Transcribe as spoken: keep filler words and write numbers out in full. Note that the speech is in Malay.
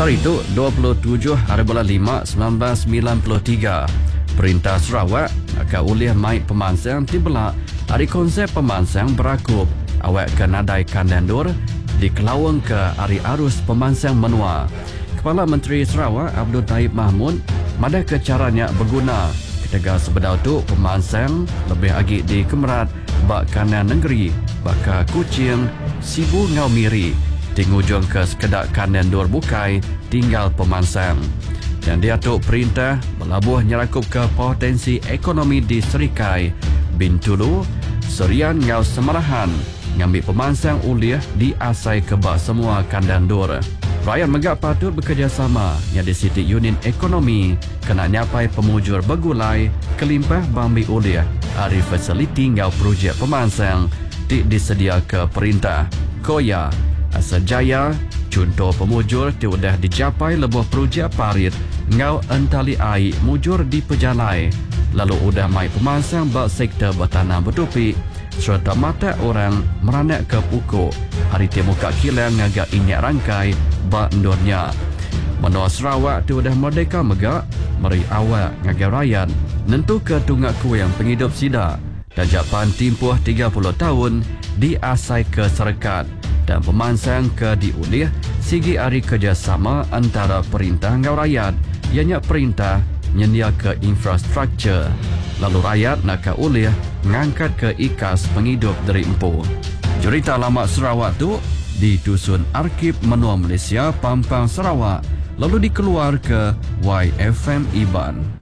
Hari itu, dua puluh tujuh hari bulan lima, seribu sembilan ratus sembilan puluh tiga, Perintah Sarawak akan ulih mai pemansang tibelak hari konsep pemansang berakup awak ke nadai kandandur di Kelawang ke hari arus pemansang menua. Kepala Menteri Sarawak Abdul Taib Mahmud madah ke caranya berguna ketika sebedau tu pemansang lebih agi di Kemerat bak kanan negeri baka Kuching Sibu Ngau Miri di ngujung ke sekedak kanan dur bukai tinggal pemansang. Dan diatuk perintah melabuh nyerakup ke potensi ekonomi di Serikai, Bintulu, Serian Ngau Semarahan ngambil pemansang ulih di asai kebah semua kandang dur. Rakyat megak patut bekerjasama yang di Siti Union Ekonomi kena nyapai pemujur begulai kelimpah bambi ulih hari fasiliti ngau projek pemansang di disedia ke perintah. Koya, Asal Jaya, contoh pemujur sudah dicapai lebuh projek parit ngau entali air mujur di pejalai. Lalu udah mai pemansang bak sektor bertanam bertupi serta mata orang meranak ke pukuk hari temuka kilang ngagak inyak rangkai bak endurnya. Menua Sarawak tu dah merdeka megak meri awak ngagak rakyat nentu ke tunggak kuing penghidup sida dan japan timpuh tiga puluh tahun di asai ke serkat dan pemansang ke diulih sigi hari kerjasama antara perintah ngau rakyat ianya perintah nyedia ke infrastruktur lalu rakyat nak ke ulih ngangkat ke ikas penghidup dari empu. Cerita lama Sarawak tu di Dusun Arkib Menua Malaysia Pampang Sarawak lalu dikeluar ke Y F M Iban.